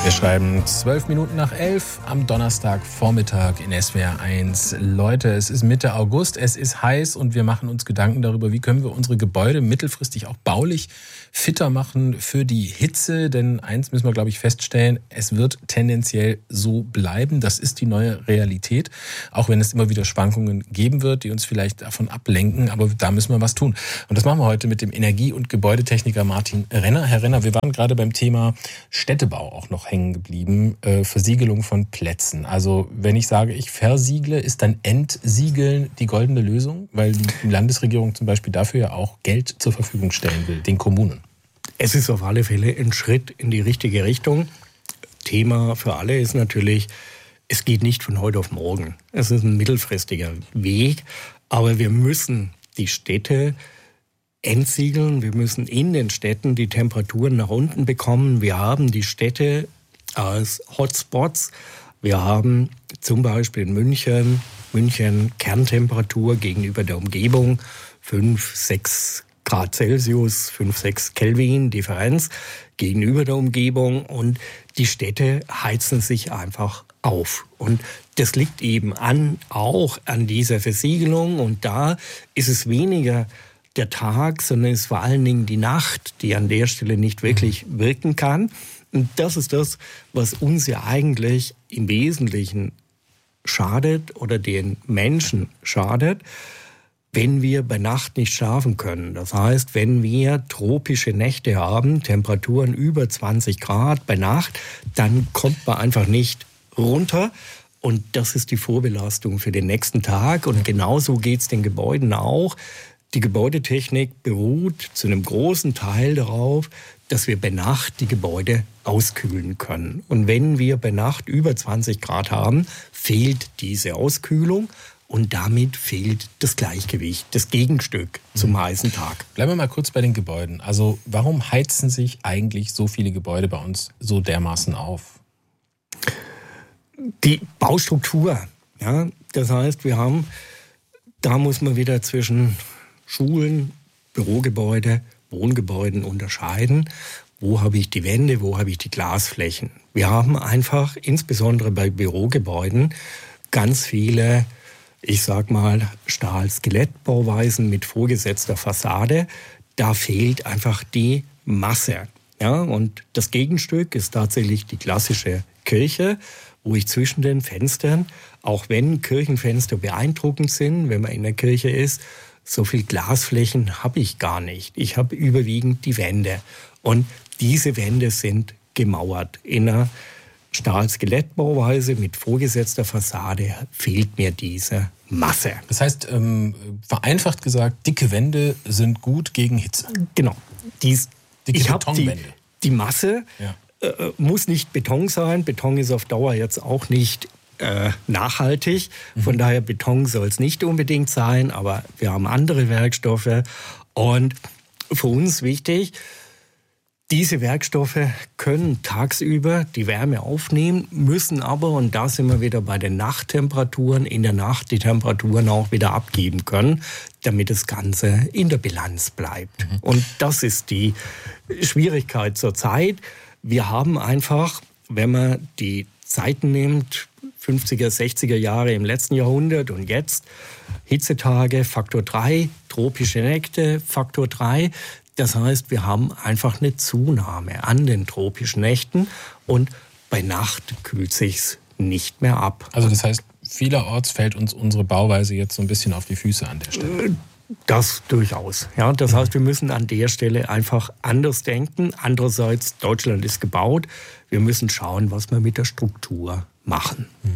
Wir schreiben 12 Minuten nach 11 am Donnerstagvormittag in SWR 1. Leute, es ist Mitte August, es ist heiß und wir machen uns Gedanken darüber, wie können wir unsere Gebäude mittelfristig auch baulich fitter machen für die Hitze. Denn eins müssen wir, glaube ich, feststellen, es wird tendenziell so bleiben. Das ist die neue Realität, auch wenn es immer wieder Schwankungen geben wird, die uns vielleicht davon ablenken. Aber da müssen wir was tun. Und das machen wir heute mit dem Energie- und Gebäudetechniker Martin Renner. Herr Renner, wir waren gerade beim Thema Städtebau auch noch hängen geblieben, Versiegelung von Plätzen. Also wenn ich sage, ich versiegle, ist dann Entsiegeln die goldene Lösung? Weil die Landesregierung zum Beispiel dafür ja auch Geld zur Verfügung stellen will, den Kommunen. Es ist auf alle Fälle ein Schritt in die richtige Richtung. Thema für alle ist natürlich, es geht nicht von heute auf morgen. Es ist ein mittelfristiger Weg, aber wir müssen die Städte entsiegeln. Wir müssen in den Städten die Temperaturen nach unten bekommen. Wir haben die Städte als Hotspots. Wir haben zum Beispiel in München Kerntemperatur gegenüber der Umgebung 5, 6 Grad Celsius, 5, 6 Kelvin Differenz gegenüber der Umgebung. Und die Städte heizen sich einfach auf. Und das liegt eben auch an dieser Versiegelung. Und da ist es weniger der Tag, sondern es ist vor allen Dingen die Nacht, die an der Stelle nicht wirklich wirken kann. Und das ist das, was uns ja eigentlich im Wesentlichen schadet oder den Menschen schadet, wenn wir bei Nacht nicht schlafen können. Das heißt, wenn wir tropische Nächte haben, Temperaturen über 20 Grad bei Nacht, dann kommt man einfach nicht runter. Und das ist die Vorbelastung für den nächsten Tag. Und genauso geht es den Gebäuden auch. Die Gebäudetechnik beruht zu einem großen Teil darauf, dass wir bei Nacht die Gebäude auskühlen können. Und wenn wir bei Nacht über 20 Grad haben, fehlt diese Auskühlung und damit fehlt das Gleichgewicht, das Gegenstück zum heißen Tag. Bleiben wir mal kurz bei den Gebäuden. Also warum heizen sich eigentlich so viele Gebäude bei uns so dermaßen auf? Die Baustruktur, ja, das heißt, da muss man wieder zwischen Schulen, Bürogebäude, Wohngebäuden unterscheiden. Wo habe ich die Wände, wo habe ich die Glasflächen? Wir haben einfach, insbesondere bei Bürogebäuden, ganz viele, ich sag mal, Stahl-Skelettbauweisen mit vorgesetzter Fassade. Da fehlt einfach die Masse. Ja, und das Gegenstück ist tatsächlich die klassische Kirche, wo ich zwischen den Fenstern, auch wenn Kirchenfenster beeindruckend sind, wenn man in der Kirche ist, so viel Glasflächen habe ich gar nicht. Ich habe überwiegend die Wände. Und diese Wände sind gemauert. In einer Stahl-Skelettbauweise mit vorgesetzter Fassade fehlt mir diese Masse. Das heißt, vereinfacht gesagt, dicke Wände sind gut gegen Hitze. Genau. Dicke Betonwände. Die Masse muss nicht Beton sein. Beton ist auf Dauer jetzt auch nicht nachhaltig. Von daher Beton soll es nicht unbedingt sein, aber wir haben andere Werkstoffe. Und für uns wichtig, diese Werkstoffe können tagsüber die Wärme aufnehmen, müssen aber, und da sind wir wieder bei den Nachttemperaturen, in der Nacht die Temperaturen auch wieder abgeben können, damit das Ganze in der Bilanz bleibt. Und das ist die Schwierigkeit zurzeit. Wir haben einfach, wenn man die Zeiten nimmt, 50er, 60er Jahre im letzten Jahrhundert und jetzt Hitzetage, Faktor 3, tropische Nächte, Faktor 3. Das heißt, wir haben einfach eine Zunahme an den tropischen Nächten und bei Nacht kühlt sich's nicht mehr ab. Also das heißt, vielerorts fällt uns unsere Bauweise jetzt so ein bisschen auf die Füße an der Stelle. Das durchaus. Ja, das heißt, wir müssen an der Stelle einfach anders denken. Andererseits, Deutschland ist gebaut. Wir müssen schauen, was wir mit der Struktur machen.